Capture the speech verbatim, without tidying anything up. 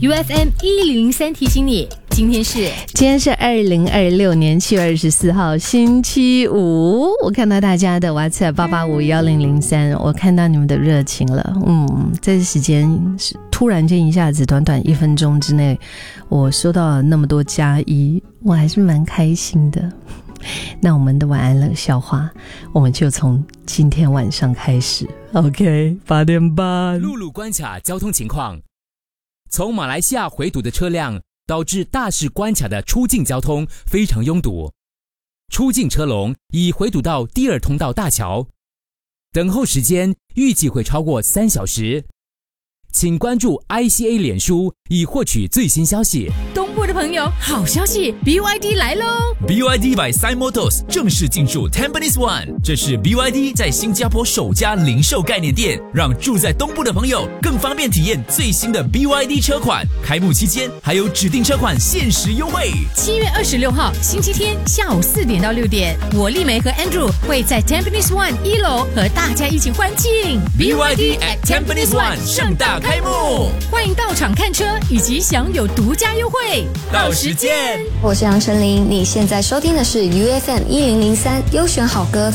U F M 一零零三提醒你，今天是今天是二零二六年七月二十四号星期五。我看到大家的 WhatsApp 八八五一零零三，我看到你们的热情了。嗯，这时间突然间一下子短短一分钟之内，我收到了那么多加一，我还是蛮开心的。那我们的晚安冷笑话，我们就从今天晚上开始。OK， 八点半。 陆路关卡交通情况：从马来西亚回堵的车辆导致大市关卡的出境交通非常拥堵，出境车龙已回堵到第二通道大桥，等候时间预计会超过三小时。请关注 I C A 脸书以获取最新消息。 东部的朋友，好消息 ，B Y D 来喽 ！B Y D by Sai Motors 正式进驻 Tampines One， 这是 B Y D 在新加坡首家零售概念店，让住在东部的朋友更方便体验最新的 B Y D 车款。开幕期间还有指定车款限时优惠。 七月二十六号星期天下午四点到六点，我丽梅和 Andrew 会在 Tampines One 一楼和大家一起欢庆 B Y D at Tampines One 盛大开幕， 欢迎到场看车以及享有独家优惠， 到时见。 我是杨丞琳，你现在收听的是 U F M 一零零三优选好歌。